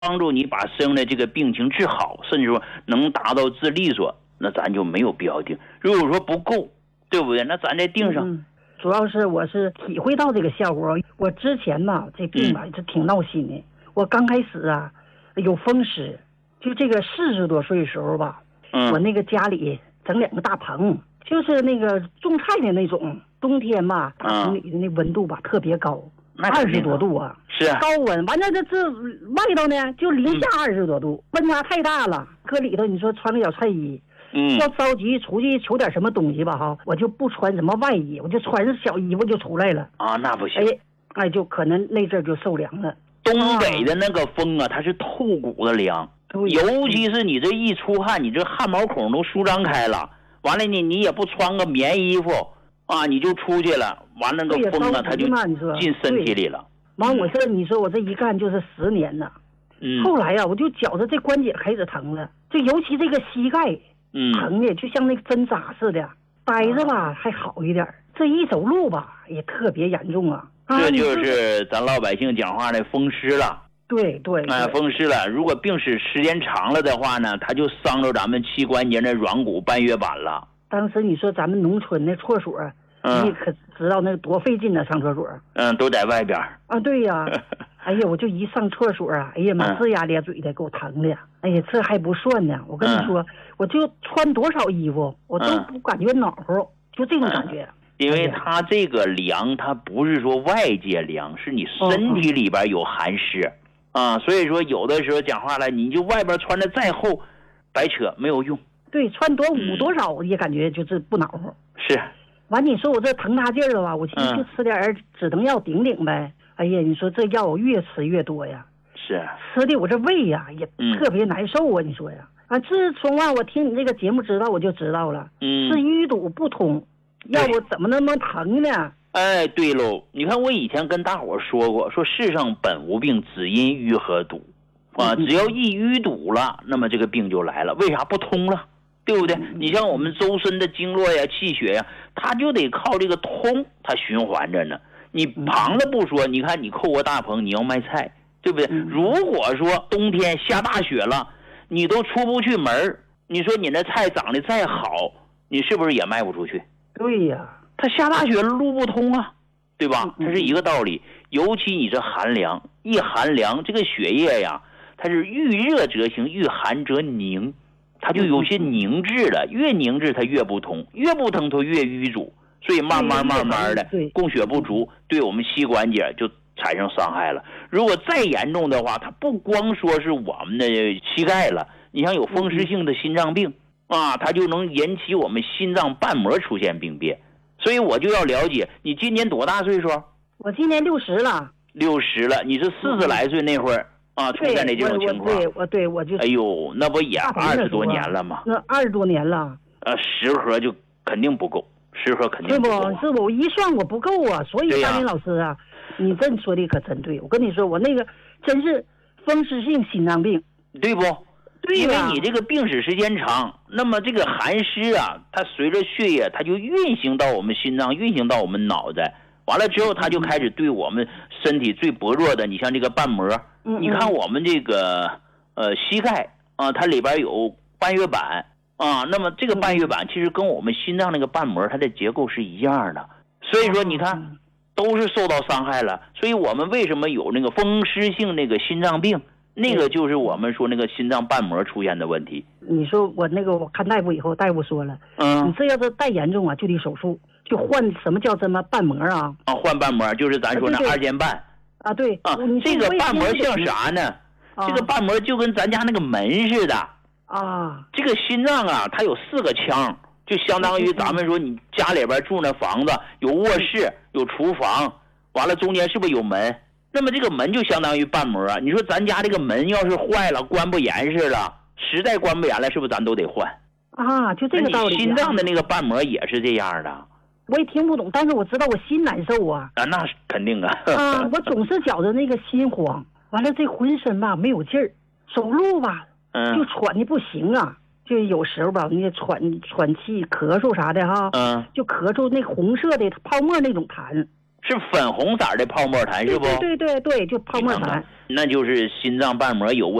帮助你把身上的这个病情治好，甚至说能达到治利索，那咱就没有必要定。如果说不够，对不对？那咱再定上。 主要是我是体会到这个效果。我之前吧这病吧就挺闹心的。我刚开始啊有风湿，就这个40多岁的时候吧，我那个家里整2个大棚，就是那个种菜的那种。冬天吧，大棚里的那温度吧特别高，20多度啊， 是啊， 高温。完了这外头呢就零下20多度，温差太大了。搁里头你说穿个小菜衣，要着急出去求点什么东西吧哈，我就不穿什么外衣，我就穿着小衣服就出来了啊，那不行。 哎，就可能那阵就受凉了。 东北的那个风啊，它是透骨的凉，尤其是你这一出汗，你这汗毛孔都舒张开了，完了你也不穿个棉衣服啊，你就出去了，完了那个风啊，它就进身体里了。 完我说你说我这一干就是10年了，后来呀我就觉着这关节开始疼了，就尤其这个膝盖疼的就像那个针扎似的，待着吧还好一点，这一走路吧也特别严重啊。 这就是咱老百姓讲话的风湿了。 对， 风湿了。如果病史时间长了的话呢，它就伤着咱们膝关节的软骨半月板了。 当时你说咱们农村那厕所，你可知道那多费劲呢？上厕所， 都在外边啊。对呀，哎呀，我就一上厕所啊，哎呀妈，龇牙咧嘴的，给我疼的。哎呀，这还不算呢，我跟你说，我就穿多少衣服，我都不感觉暖和，就这种感觉。 因为它这个凉，它不是说外界凉，是你身体里边有寒湿啊。所以说有的时候讲话了，你就外边穿的再厚，白扯没有用。 对，穿多捂多少也感觉就是不暖和。 是。 完你说我这疼大劲儿了吧，我寻思就吃点止疼药顶顶呗。哎呀，你说这药我越吃越多呀。 是。 吃的我这胃呀也特别难受啊，你说呀。自从我听你这个节目知道我就知道了。是淤堵不通，要不怎么那么疼呢？ 哎，对喽，你看我以前跟大伙说过，说世上本无病，只因淤和堵啊。只要一淤堵了，那么这个病就来了。为啥不通了？对不对？你像我们周身的经络呀、气血呀，它就得靠这个通，它循环着呢。你旁的不说，你看你扣个大棚，你要卖菜，对不对？如果说冬天下大雪了，你都出不去门，你说你那菜长得再好，你是不是也卖不出去？ 对呀， 它下大雪路不通啊，对吧？它是一个道理。尤其你这寒凉，一寒凉，这个血液呀，它是遇热则行，遇寒则凝。它就有些凝滞了，越凝滞它越不通，越不通它越淤阻，所以慢慢的供血不足，对我们膝关节就产生伤害了。如果再严重的话，它不光说是我们的膝盖了，你像有风湿性的心脏病啊，它就能引起我们心脏瓣膜出现病变。所以我就要了解，你今年多大岁数？ 我今年60了。 60了，你是40来岁那会儿啊，出现的这种情况。 对，我就。 哎呦，那不也20多年了吗？ 那20多年了。 10盒就肯定不够，10盒肯定不够。 是不？我一算我不够啊，所以大林老师啊，你这说的可真对。我跟你说，我那个真是风湿性心脏病， 对不？对，因为你这个病史时间长，那么这个寒湿啊，它随着血液，它就运行到我们心脏，运行到我们脑袋。完了之后，它就开始对我们身体最薄弱的，你像这个瓣膜，你看我们这个膝盖啊，它里边有半月板啊，那么这个半月板其实跟我们心脏那个瓣膜它的结构是一样的，所以说你看都是受到伤害了。所以我们为什么有那个风湿性那个心脏病，那个就是我们说那个心脏瓣膜出现的问题。 你说我看大夫以后，大夫说了，你这要是太严重啊，就得手术。就换什么叫什么瓣膜啊？ 换瓣膜就是咱说那2尖瓣啊。对啊， 这个瓣膜像啥呢？这个瓣膜就跟咱家那个门似的啊。这个心脏啊，它有4个腔，就相当于咱们说你家里边住那房子有卧室有厨房，完了中间是不是有门？那么这个门就相当于瓣膜。你说咱家这个门要是坏了，关不严实了，实在关不严了，是不是咱都得换啊？就这个道理。 心脏的那个瓣膜也是这样的。 我也听不懂，但是我知道我心难受啊。 那是肯定啊。 我总是觉着那个心慌，完了这浑身吧没有劲儿，走路吧就喘的不行啊，就有时候吧那个喘气、咳嗽啥的哈，就咳嗽那红色的泡沫那种痰。 是粉红色的泡沫痰是不？ 对，就泡沫痰， 那就是心脏瓣膜有问题。